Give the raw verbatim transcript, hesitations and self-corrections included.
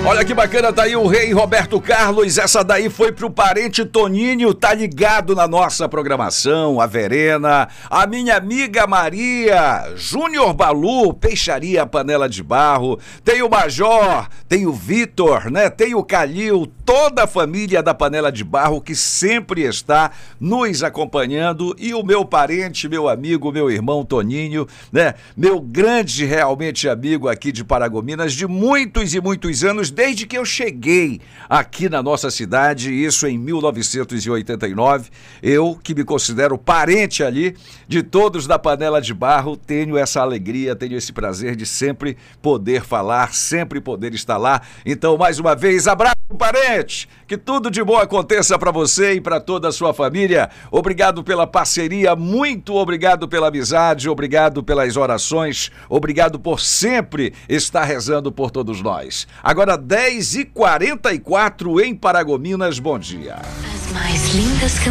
Olha que bacana, tá aí o rei Roberto Carlos. Essa daí foi pro parente Toninho, tá ligado na nossa programação. A Verena, a minha amiga Maria, Júnior Balu, Peixaria Panela de Barro, tem o Major, tem o Vitor, né? Tem o Calil, toda a família da Panela de Barro que sempre está nos acompanhando, e o meu parente, meu amigo, meu irmão Toninho, né? Meu grande realmente amigo aqui de Paragominas de muitos e muitos anos, desde que eu cheguei aqui na nossa cidade, isso em mil novecentos e oitenta e nove, eu que me considero parente ali de todos da Panela de Barro, tenho essa alegria, tenho esse prazer de sempre poder falar, sempre poder estar lá. Então, mais uma vez, abraço, parente, que tudo de bom aconteça para você e para toda a sua família. Obrigado pela parceria, muito obrigado pela amizade, obrigado pelas orações, obrigado por sempre estar rezando por todos nós. Agora dez e quarenta e quatro em Paragominas, bom dia. As mais lindas